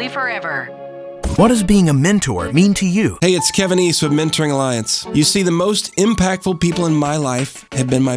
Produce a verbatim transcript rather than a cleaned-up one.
family forever. What does being a mentor mean to you? Hey, it's Kevin East with Mentoring Alliance. You see, the most impactful people in my life have been my